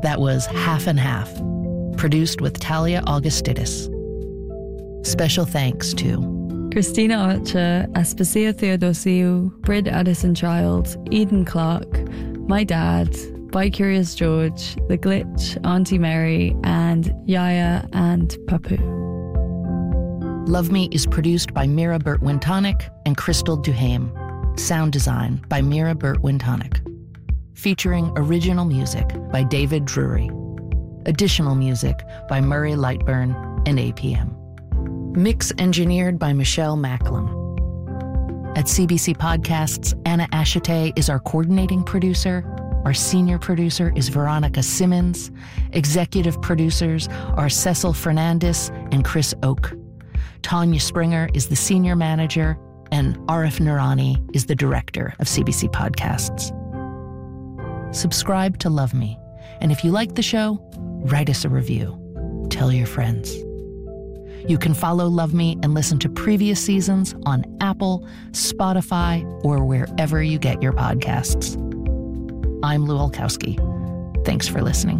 That was Half and Half, produced with Talia Augustidis. Special thanks to Christina Archer, Aspasia Theodosiou, Brid Addison Child, Eden Clark, my dad, By Curious George, The Glitch, Auntie Mary, and Yaya and Papu. Love Me is produced by Mira Burt-Wintonic and Crystal Duhame. Sound design by Mira Burt-Wintonic. Featuring original music by David Drury. Additional music by Murray Lightburn and APM. Mix engineered by Michelle Macklem. At CBC Podcasts, Anna Ashite is our coordinating producer. Our senior producer is Veronica Simmons. Executive producers are Cecil Fernandez and Chris Oak. Tanya Springer is the senior manager, and Arif Nurani is the director of CBC Podcasts. Subscribe to Love Me, and if you like the show, write us a review. Tell your friends. You can follow Love Me and listen to previous seasons on Apple, Spotify, or wherever you get your podcasts. I'm Lou Olkowski. Thanks for listening.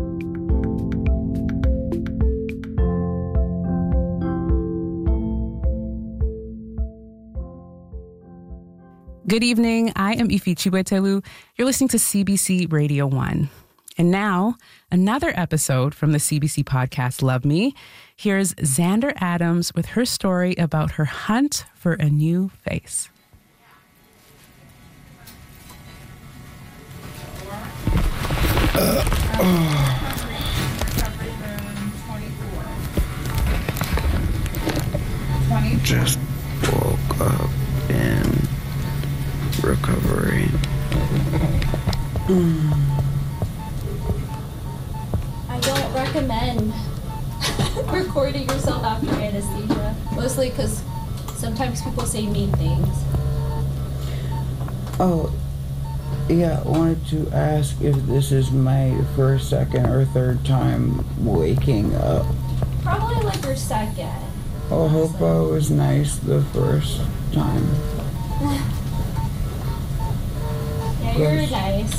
Good evening. I am Ifi Chiwetelu. You're listening to CBC Radio 1. And now, another episode from the CBC podcast Love Me. Here's Xander Adams with her story about her hunt for a new face. Just woke up in recovery. I don't recommend recording yourself after anesthesia. Mostly because sometimes people say mean things. Oh, yeah, I wanted to ask if this is my first, second, or third time waking up. Probably like your second. I hope I was nice the first time. Yeah, you're nice.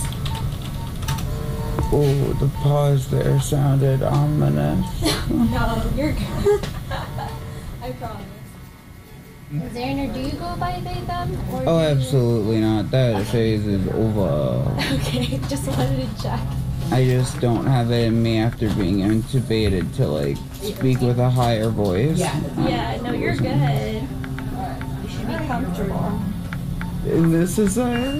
Oh, the pause there sounded ominous. No, you're good. I promise. Xander, do you go by they, them? Or Oh, absolutely not. That phase is over. Okay, just wanted to check. I just don't have it in me after being intubated to, like, speak with a higher voice. Yeah, no, you're good. You should be comfortable. Necessary?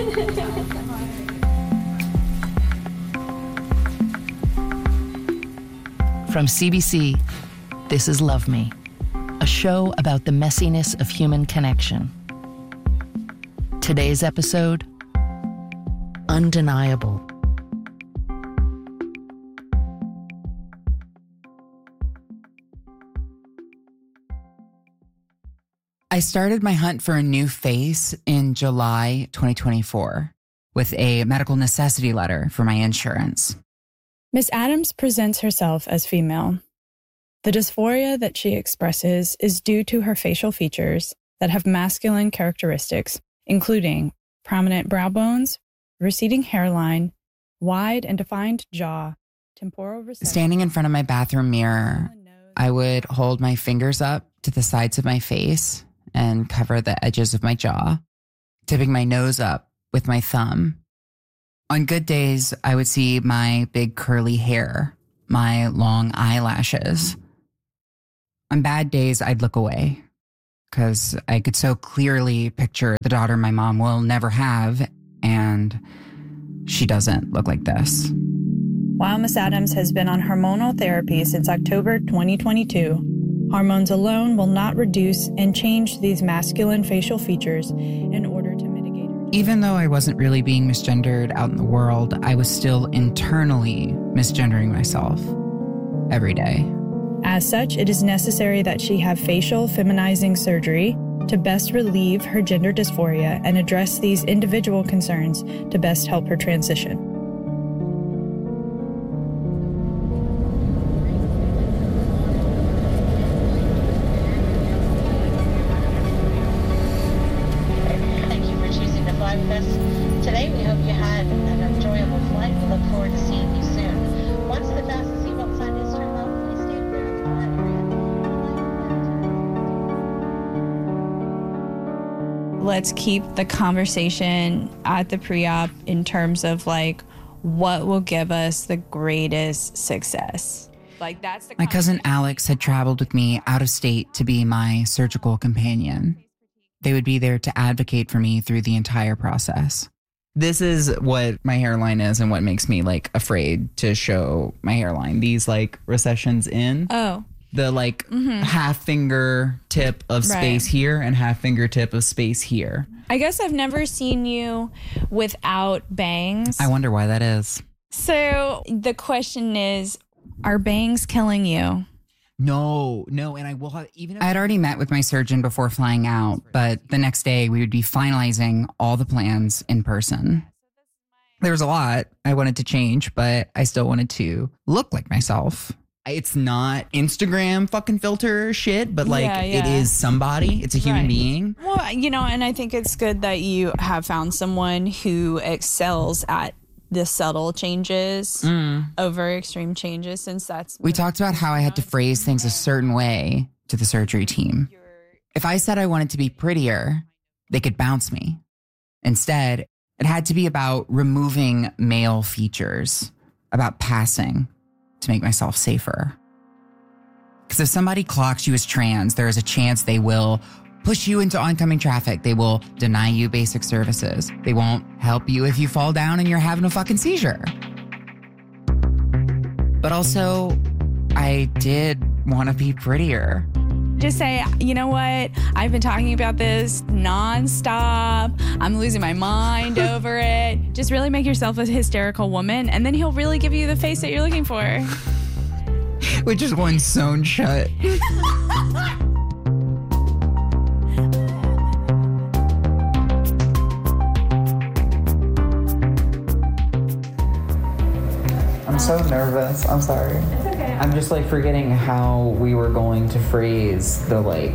From CBC, this is Love Me, a show about the messiness of human connection. Today's episode, Undeniable. I started my hunt for a new face in July 2024 with a medical necessity letter for my insurance. Miss Adams presents herself as female. The dysphoria that she expresses is due to her facial features that have masculine characteristics, including prominent brow bones, receding hairline, wide and defined jaw, temporal recession. Standing in front of my bathroom mirror, I would hold my fingers up to the sides of my face and cover the edges of my jaw, tipping my nose up with my thumb. On good days, I would see my big curly hair, my long eyelashes. On bad days, I'd look away because I could so clearly picture the daughter my mom will never have, and she doesn't look like this. While Miss Adams has been on hormonal therapy since October 2022, hormones alone will not reduce and change these masculine facial features in order to mitigate her. Even though I wasn't really being misgendered out in the world, I was still internally misgendering myself every day. As such, it is necessary that she have facial feminizing surgery to best relieve her gender dysphoria and address these individual concerns to best help her transition. Thank you for choosing to fly with us today. We hope you had an enjoyable flight. We look forward to seeing you soon. let's keep the conversation at the pre-op in terms of like what will give us the greatest success. Like that's the My cousin Alex had traveled with me out of state to be my surgical companion. They would be there to advocate for me through the entire process. This is what my hairline is and what makes me like afraid to show my hairline. These like recessions in. Oh. The like half finger tip of space here and half fingertip of space here. I guess I've never seen you without bangs. I wonder why that is. So the question is, are bangs killing you? No, and I will have I had already met with my surgeon before flying out, but the next day we would be finalizing all the plans in person. There was a lot I wanted to change, but I still wanted to look like myself. It's not Instagram fucking filter shit, but like it is somebody. It's a human being. Well, and I think it's good that you have found someone who excels at the subtle changes over extreme changes, since that's... We talked about how I had to phrase things a certain way to the surgery team. If I said I wanted to be prettier, they could bounce me. Instead, it had to be about removing male features, about passing to make myself safer. Because if somebody clocks you as trans, there is a chance they will push you into oncoming traffic. They will deny you basic services. They won't help you if you fall down and you're having a fucking seizure. But also, I did want to be prettier. Just say, you know what? I've been talking about this nonstop. I'm losing my mind over it. Just really make yourself a hysterical woman, and then he'll really give you the face that you're looking for. With just one sewn shut. I'm so nervous. I'm sorry. It's okay. I'm just like forgetting how we were going to phrase the like.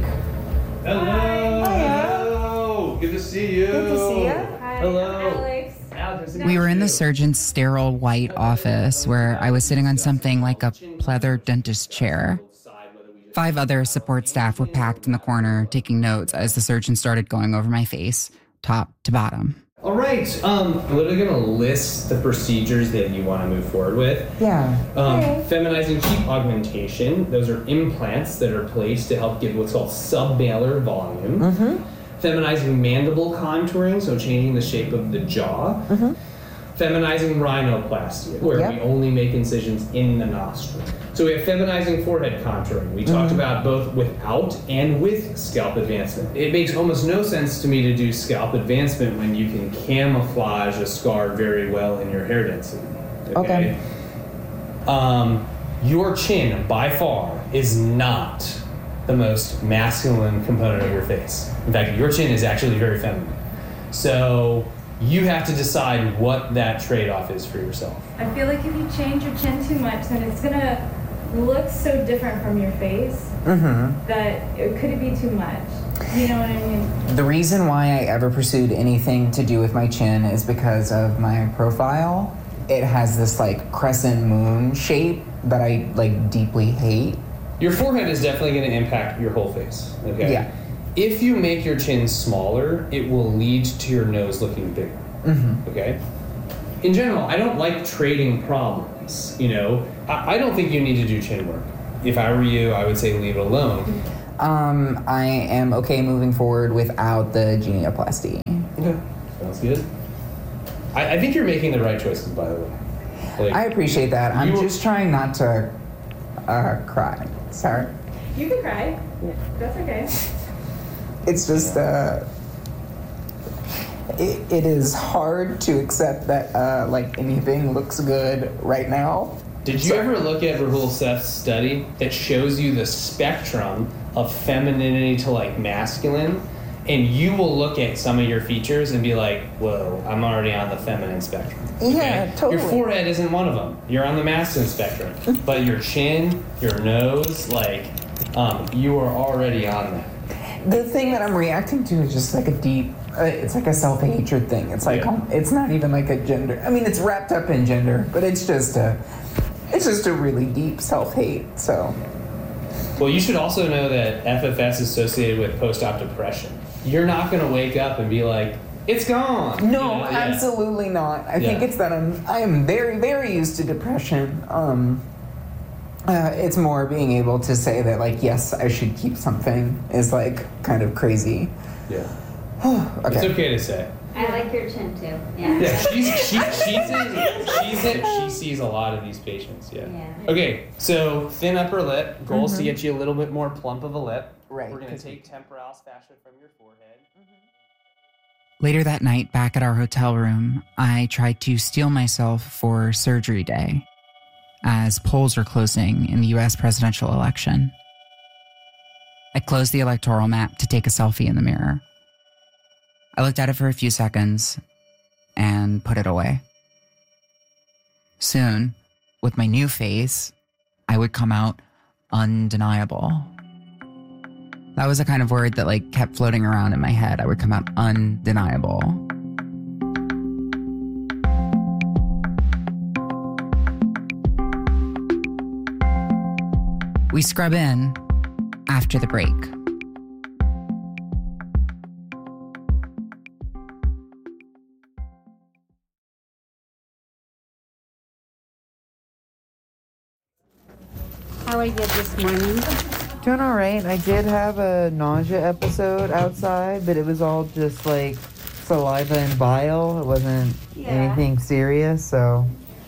Hello. Good to see you. Good to see you. Hi. Hello. Alex. We were in the surgeon's sterile white office where I was sitting on something like a pleather dentist chair. 5 other support staff were packed in the corner taking notes as the surgeon started going over my face, top to bottom. All right. I'm literally going to list the procedures that you want to move forward with. Yeah. Feminizing cheek augmentation. Those are implants that are placed to help give what's called submalar volume. Feminizing mandible contouring, so changing the shape of the jaw. Feminizing rhinoplasty, where we only make incisions in the nostril. So we have feminizing forehead contouring. We talked about both without and with scalp advancement. It makes almost no sense to me to do scalp advancement when you can camouflage a scar very well in your hair density. Okay. Your chin, by far, is not the most masculine component of your face. In fact, your chin is actually very feminine. So you have to decide what that trade-off is for yourself. I feel like if you change your chin too much, then it's gonna look so different from your face that could it be too much? You know what I mean? The reason why I ever pursued anything to do with my chin is because of my profile. It has this like crescent moon shape that I like deeply hate. Your forehead is definitely going to impact your whole face, okay? Yeah. If you make your chin smaller, it will lead to your nose looking bigger, okay? In general, I don't like trading problems, I don't think you need to do chin work. If I were you, I would say leave it alone. I am okay moving forward without the genioplasty. Okay, sounds good. I think you're making the right choices, by the way. I appreciate that. I'm just trying not to cry. Sorry. You can cry. That's okay. It's just, it is hard to accept that, anything looks good right now. Did you ever look at Rahul Seth's study that shows you the spectrum of femininity to, masculine? And you will look at some of your features and be like, whoa, I'm already on the feminine spectrum. Okay? Yeah, totally. Your forehead isn't one of them. You're on the masculine spectrum. But your chin, your nose, you are already on that. The thing that I'm reacting to is just like a deep, it's like a self-hatred thing. It's like, it's not even like a gender. I mean, it's wrapped up in gender, but it's just a really deep self-hate, so. Well, you should also know that FFS is associated with post-op depression. you're not going to wake up and be like, it's gone. No, Yeah. absolutely not. I think it's that I am very, very used to depression. It's more being able to say that, like, yes, I should keep something is, like, kind of crazy. Yeah. Okay. It's okay to say. I like your chin too. Yeah. Yeah, she sees a lot of these patients. Yeah. Okay, so thin upper lip. Goals to get you a little bit more plump of a lip. Right. We're gonna take temporalis fascia from your forehead. Later that night, back at our hotel room, I tried to steel myself for surgery day as polls are closing in the US presidential election. I closed the electoral map to take a selfie in the mirror. I looked at it for a few seconds and put it away. Soon, with my new face, I would come out undeniable. That was a kind of word that like kept floating around in my head. I would come out undeniable. We scrub in after the break. How are you this morning? Doing all right. I did have a nausea episode outside, but it was all just like saliva and bile. It wasn't anything serious, so.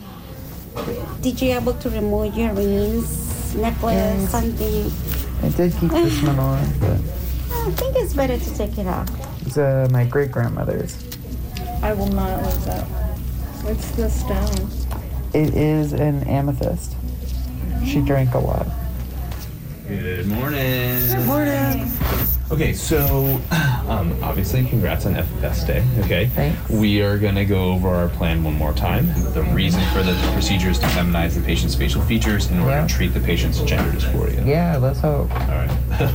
Did you able to remove your rings, necklace, something? I did keep this one on, but I think it's better to take it off. it's my great-grandmother's. I will not lose that. What's the stone? It is an amethyst. She drank a lot. Good morning. Good morning. Okay, so obviously, congrats on FFS Day. Okay, Thanks. We are gonna go over our plan one more time. The reason for the procedure is to feminize the patient's facial features in order to treat the patient's gender dysphoria. Yeah, let's hope. All right.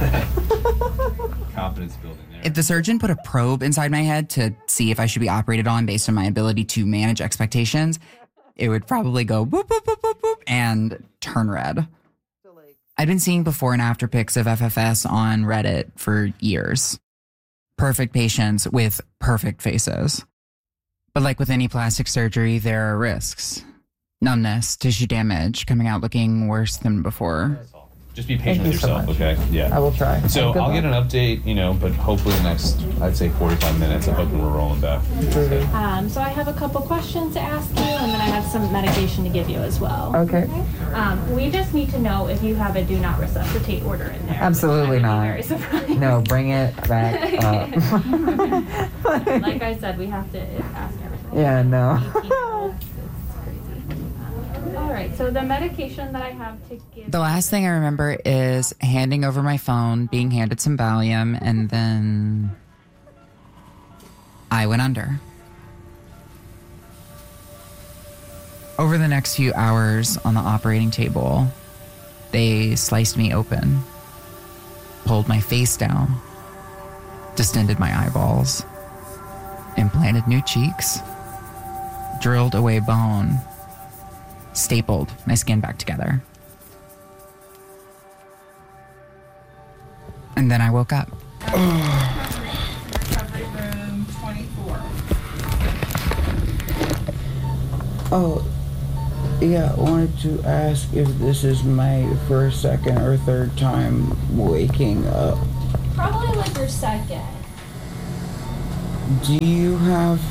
Confidence building there. If the surgeon put a probe inside my head to see if I should be operated on based on my ability to manage expectations, it would probably go boop, boop, boop, boop, boop, and turn red. I'd been seeing before and after pics of FFS on Reddit for years. Perfect patients with perfect faces. But like with any plastic surgery, there are risks. Numbness, tissue damage, coming out looking worse than before. Just be patient with Thank you so yourself, much. okay? Yeah. I will try. So Good I'll get an luck. update, but hopefully the next, I'd say 45 minutes. I'm hoping we're rolling back. So I have a couple questions to ask you, and then I have some medication to give you as well. Okay. We just need to know if you have a do not resuscitate order in there. Absolutely which I would not. be very surprised. No, bring it back up. Like I said, we have to ask everything. Yeah, no. 18-year-olds, it's crazy. All right, so the medication that I have to give. The last thing I remember is handing over my phone, being handed some Valium, and then I went under. Over the next few hours on the operating table, they sliced me open, pulled my face down, distended my eyeballs, implanted new cheeks, drilled away bone, stapled my skin back together. And then I woke up. Recovery room 24. Oh, yeah, I wanted to ask if this is my first, second, or third time waking up. Probably like your second. Do you have...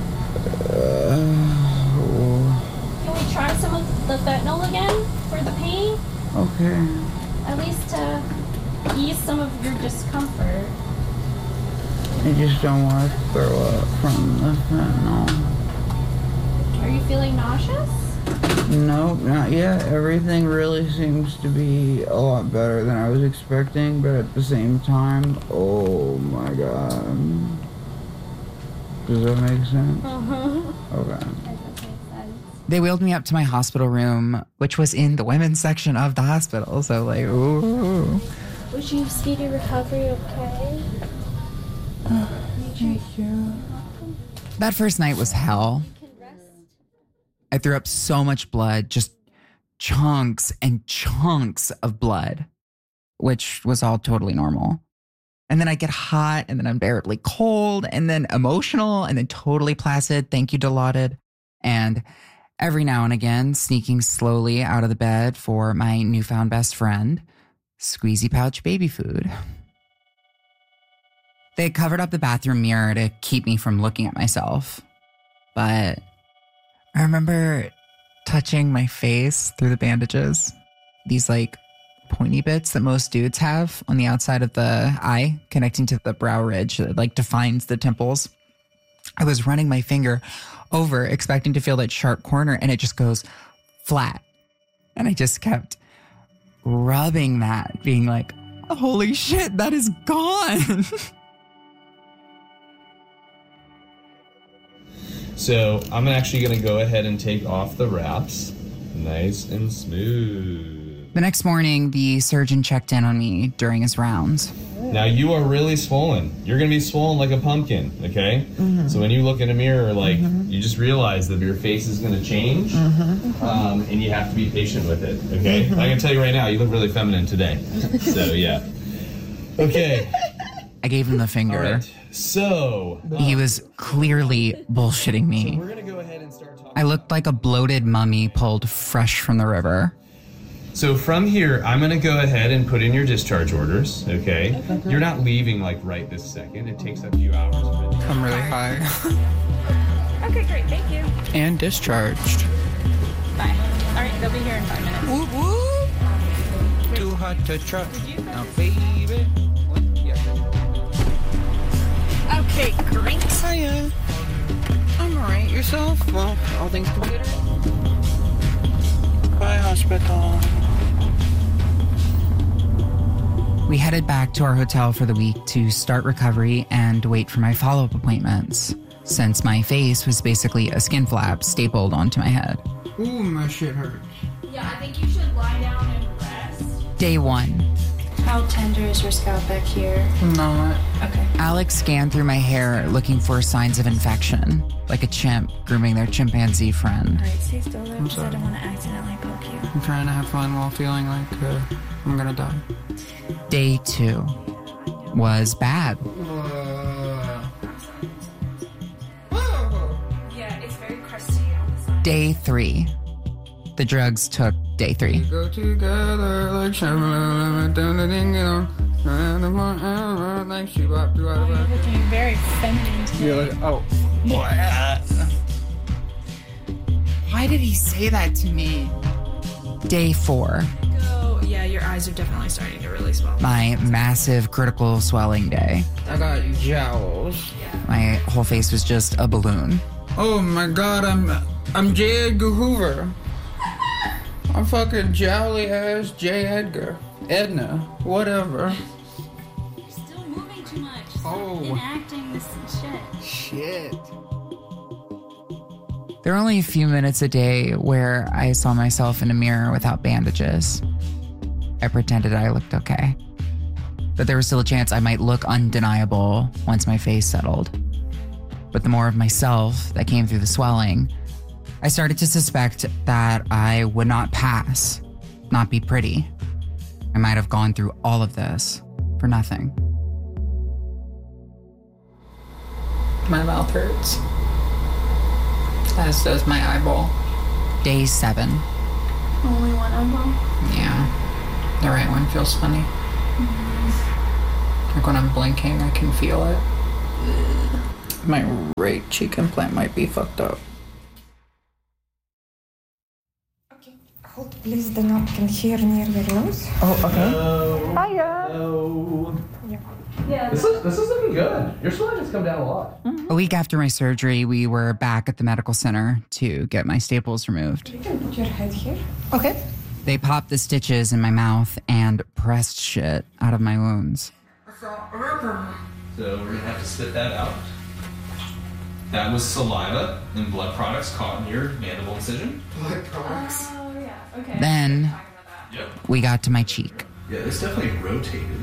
Can we try some of the fentanyl again for the pain? Okay. At least to ease some of your discomfort. I just don't want to throw up from the fentanyl. Are you feeling nauseous? Nope, not yet. Everything really seems to be a lot better than I was expecting, but at the same time, oh my god. Does that make sense? Okay. They wheeled me up to my hospital room, which was in the women's section of the hospital. So like, ooh. Was you speedy recovery okay? Thank you. That first night was hell. I threw up so much blood, just chunks and chunks of blood, which was all totally normal. And then I get hot, and then unbearably cold, and then emotional, and then totally placid. Thank you, Dilaudid. And every now and again, sneaking slowly out of the bed for my newfound best friend, squeezy pouch baby food. They covered up the bathroom mirror to keep me from looking at myself. But I remember touching my face through the bandages. These like pointy bits that most dudes have on the outside of the eye connecting to the brow ridge that like defines the temples. I was running my finger over expecting to feel that sharp corner and it just goes flat. And I just kept rubbing that, being like, holy shit, that is gone. So I'm actually going to go ahead and take off the wraps. Nice and smooth. The next morning, the surgeon checked in on me during his rounds. Now you are really swollen. You're going to be swollen like a pumpkin, okay? Mm-hmm. So when you look in a mirror, like, you just realize that your face is going to change, and you have to be patient with it, okay? I can tell you right now, you look really feminine today. So, yeah. Okay. I gave him the finger. All right. So he was clearly bullshitting me. So we're going to go ahead and start talking. I looked like a bloated mummy pulled fresh from the river. So from here, I'm going to go ahead and put in your discharge orders, okay? You're not leaving like right this second. It takes a few hours. I'm really high. Okay, great. Thank you. And discharged. Bye. All right, they'll be here in 5 minutes. Whoop, whoop. Too hot to trust. Now, baby. Okay, great. Hiya. I'm alright. Yourself? Well, all things considered. Bye, hospital. We headed back to our hotel for the week to start recovery and wait for my follow-up appointments, since my face was basically a skin flap stapled onto my head. Ooh, my shit hurts. Yeah, I think you should lie down and rest. Day 1. How tender is your scalp back here? Not. Okay. Alex scanned through my hair looking for signs of infection, like a chimp grooming their chimpanzee friend. Alright, stay still there because I don't want to accidentally poke you. I'm trying to have fun while feeling like I'm gonna die. Day 2 was bad. Yeah, it's very crusty on the side. Day 3. The drugs took day 3. We go together like Shabba down the ding dong. Like You're looking very feminine today. You're like, oh. Why did he say that to me? Day 4. Oh, yeah, your eyes are definitely starting to really swell. My massive critical swelling day. I got jowls. My whole face was just a balloon. Oh my god, I'm J. Edgar Hoover. I'm fucking jowly ass J. Edgar. Edna. Whatever. You're still moving too much. Oh. Enacting this shit. Shit. There were only a few minutes a day where I saw myself in a mirror without bandages. I pretended I looked okay. But there was still a chance I might look undeniable once my face settled. But the more of myself that came through the swelling, I started to suspect that I would not pass, not be pretty. I might have gone through all of this for nothing. My mouth hurts. As does my eyeball. Day 7. Only one eyeball? Yeah. The right one feels funny. Mm-hmm. Like when I'm blinking, I can feel it. My right cheek implant might be fucked up. Hold, please. The napkin here near your nose. Oh, okay. Hiya. Hello. Yeah. This is looking good. Your swelling has come down a lot. A week after my surgery, we were back at the medical center to get my staples removed. You can put your head here. Okay. They popped the stitches in my mouth and pressed shit out of my wounds. So we're gonna have to spit that out. That was saliva and blood products caught in your mandible incision. Blood products? Oh, yeah. Okay. Then Yep. we got to my cheek. Yeah, it's definitely rotated.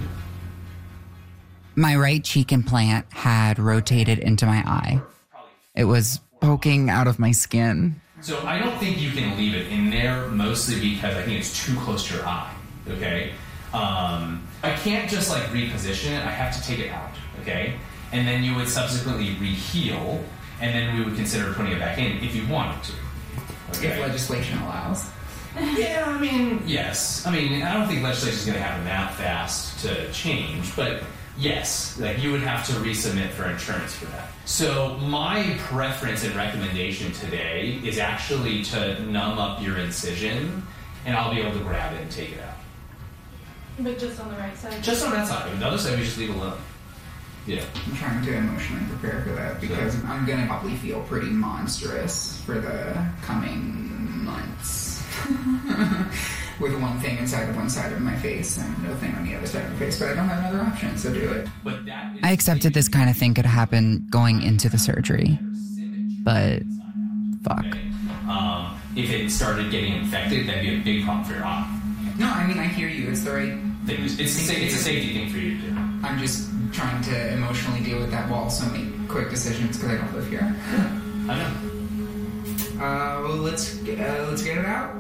My right cheek implant had rotated into my eye. It was poking out of my skin. So I don't think you can leave it in there, mostly because I think it's too close to your eye, okay? I can't just like reposition it. I have to take it out, okay? And then you would subsequently re-heal, and then we would consider putting it back in if you wanted to. Okay? If legislation allows. Yeah, I mean, yes. I mean, I don't think legislation is going to happen that fast to change, but yes, like you would have to resubmit for insurance for that. So my preference and recommendation today is actually to numb up your incision, and I'll be able to grab it and take it out. But just on the right side? Just on that side. The other side we just leave alone. Yeah. I'm trying to emotionally prepare for that because I'm going to probably feel pretty monstrous for the coming months. With one thing inside of one side of my face and no thing on the other side of the face, but I don't have another option, so do it. I accepted this kind of thing could happen going into the surgery. But fuck. If it started getting infected, that'd be a big problem for your eye. No, I mean, I hear you. It's the right thing. It's a safety thing for you to do. I'm just trying to emotionally deal with that while also make quick decisions because I don't live here. I know. Well, let's get it out.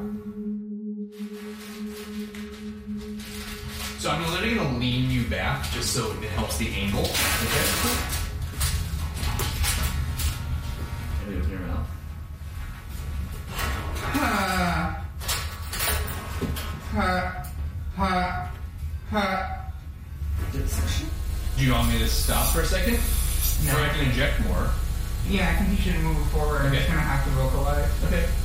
So I'm literally going to lean you back just so it helps the angle. Okay. Maybe open your mouth. Do you want me to stop for a second? No. Or I can inject more. Yeah, I think you should move forward. I'm just going to have to vocalize. Okay.